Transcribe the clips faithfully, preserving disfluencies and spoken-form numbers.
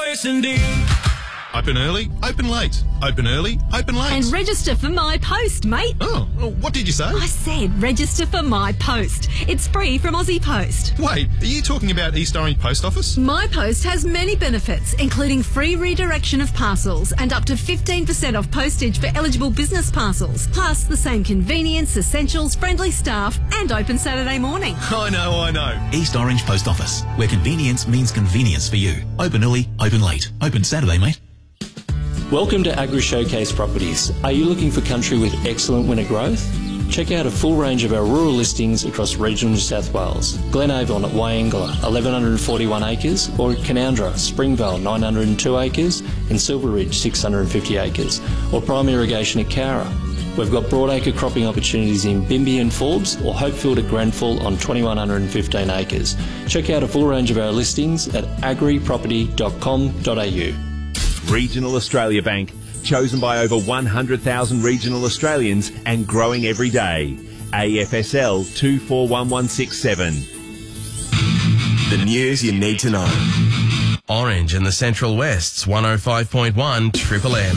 yes indeed. Open early, open late. Open early, open late. And register for My Post, mate. Oh, well, what did you say? I said register for My Post. It's free from Aussie Post. Wait, are you talking about East Orange Post Office? My Post has many benefits, including free redirection of parcels and up to fifteen percent off postage for eligible business parcels. Plus the same convenience, essentials, friendly staff and open Saturday morning. I know, I know. East Orange Post Office, where convenience means convenience for you. Open early, open late. Open Saturday, mate. Welcome to Agri Showcase Properties. Are you looking for country with excellent winter growth? Check out a full range of our rural listings across regional New South Wales. Glenavon at Wyangla, eleven forty-one acres, or at Canowindra, Springvale, nine hundred two acres, and Silver Ridge, six hundred fifty acres, or prime irrigation at Cowra. We've got broadacre cropping opportunities in Bimby and Forbes, or Hopefield at Grenfell on two thousand one hundred fifteen acres. Check out a full range of our listings at agri property dot com dot a u. Regional Australia Bank, chosen by over one hundred thousand regional Australians and growing every day. A F S L two four one one six seven. The news you need to know. Orange in the Central West's one oh five point one Triple M.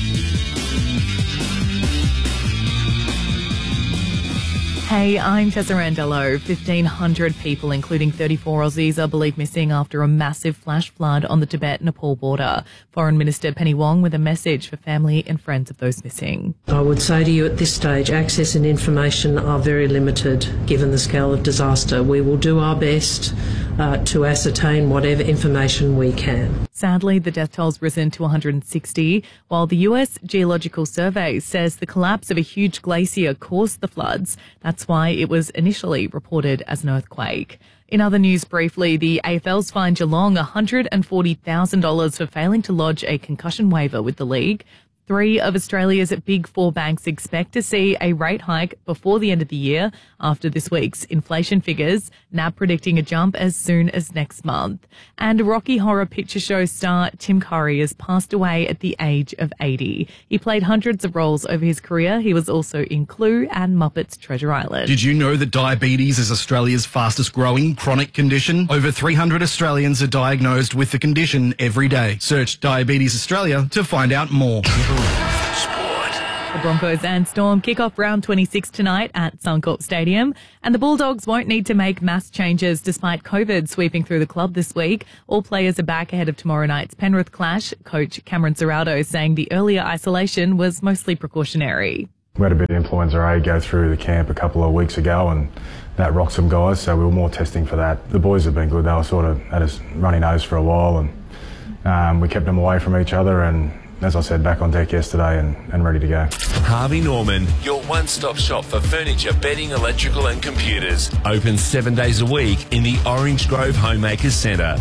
Hey, I'm Tessa Randello. fifteen hundred people, including thirty-four Aussies, are believed missing after a massive flash flood on the Tibet-Nepal border. Foreign Minister Penny Wong with a message for family and friends of those missing. I would say to you at this stage, access and information are very limited given the scale of disaster. We will do our best uh, to ascertain whatever information we can. Sadly, the death toll's risen to one hundred sixty, while the U S Geological Survey says the collapse of a huge glacier caused the floods. That's why it was initially reported as an earthquake. In other news, briefly, the A F L's fined Geelong one hundred forty thousand dollars for failing to lodge a concussion waiver with the league. Three of Australia's big four banks expect to see a rate hike before the end of the year after this week's inflation figures, N A B predicting a jump as soon as next month. And Rocky Horror Picture Show star Tim Curry has passed away at the age of eighty. He played hundreds of roles over his career. He was also in Clue and Muppets Treasure Island. Did you know that diabetes is Australia's fastest growing chronic condition? Over three hundred Australians are diagnosed with the condition every day. Search Diabetes Australia to find out more. The Broncos and Storm kick off round twenty-six tonight at Suncorp Stadium, and the Bulldogs won't need to make mass changes despite COVID sweeping through the club this week. All players are back ahead of tomorrow night's Penrith clash. Coach Cameron Serrato saying the earlier isolation was mostly precautionary. We had a bit of influenza A go through the camp a couple of weeks ago, and that rocked some guys, so we were more testing for that. The boys have been good. They were sort of at a runny nose for a while, and um, we kept them away from each other, and as I said, back on deck yesterday and, and ready to go. Harvey Norman, your one-stop shop for furniture, bedding, electrical and computers. Open seven days a week in the Orange Grove Homemakers Centre.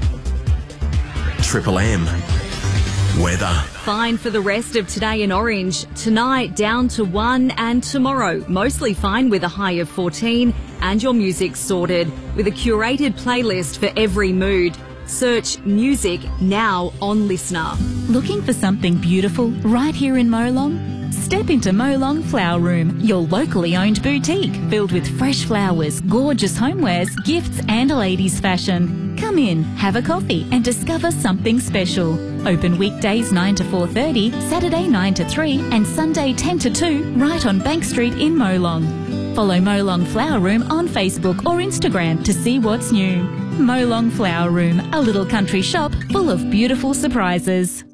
Triple M. Weather. Fine for the rest of today in Orange. Tonight down to one, and tomorrow mostly fine with a high of fourteen, and your music sorted with a curated playlist for every mood. Search music now on Listener. Looking for something beautiful right here in Molong? Step into Molong Flower Room, your locally owned boutique filled with fresh flowers, gorgeous homewares, gifts and ladies' fashion. Come in, have a coffee and discover something special. Open weekdays nine to four thirty, Saturday nine to three and Sunday ten to two right on Bank Street in Molong. Follow Molong Flower Room on Facebook or Instagram to see what's new. Molong Flower Room, a little country shop full of beautiful surprises.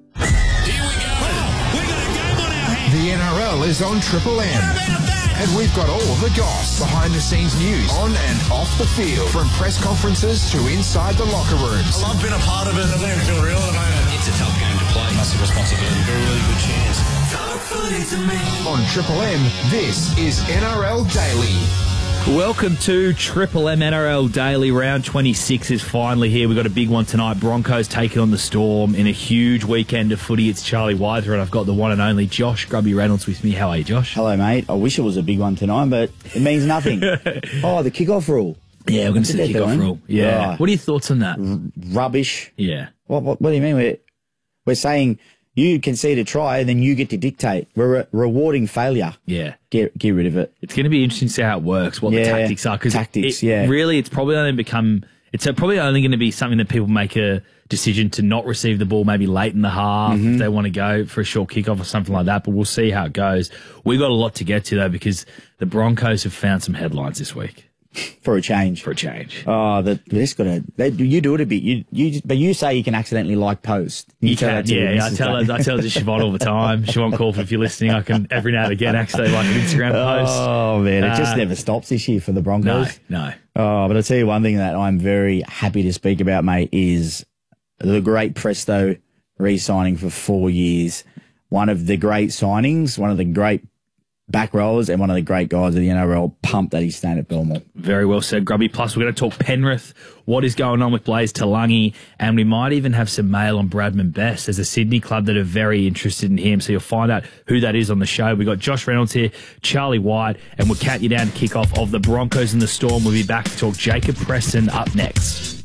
The N R L is on Triple M. And we've got all the goss, behind-the-scenes news, on and off the field, from press conferences to inside the locker rooms. Well, I've been a part of it. I think I feel real at the moment. It's a tough game to play. Massive responsibility. Got a really good chance. On Triple M, this is N R L Daily. Welcome to Triple M N R L Daily. Round twenty-six is finally here. We've got a big one tonight. Broncos taking on the Storm in a huge weekend of footy. It's Charlie Weiser, and I've got the one and only Josh Grubby Reynolds with me. How are you, Josh? Hello, mate. I wish it was a big one tonight, but it means nothing. Oh, the kickoff rule. Yeah, we're going to see the kickoff rule. Yeah. Right. What are your thoughts on that? R- rubbish. Yeah. What, what, what do you mean? We're, we're saying you concede a try and then you get to dictate. We're re- rewarding failure. Yeah. Get get rid of it. It's going to be interesting to see how it works, what yeah. the tactics are. Cause tactics, it, yeah. Really, it's probably only become It's uh, probably only going to be something that people make a decision to not receive the ball maybe late in the half Mm-hmm. if they want to go for a short kickoff or something like that, but we'll see how it goes. We got a lot to get to, though, because the Broncos have found some headlines this week. For a change. For a change. Oh, that this got to. They, you do it a bit. You, you, but you say you can accidentally like post. You, tell can, that to yeah. your I missus, tell her, don't I tell her to Siobhan all the time. Siobhan Caulfield, if you're listening, I can every now and again accidentally like an Instagram post. Oh man, it just Uh, never stops this year for the Broncos. No, no. Oh, but I'll tell you one thing that I'm very happy to speak about, mate, is the great Presto re-signing for four years. One of the great signings, one of the great back rollers, and one of the great guys of the N R L. Pumped that he's staying at Belmore. Very well said, Grubby. Plus, we're going to talk Penrith, what is going on with Blaze Talangi, and we might even have some mail on Bradman Best. There's a Sydney club that are very interested in him, so you'll find out who that is on the show. We've got Josh Reynolds here, Charlie White, and we'll count you down to kick off of the Broncos and the Storm. We'll be back to talk Jacob Preston up next.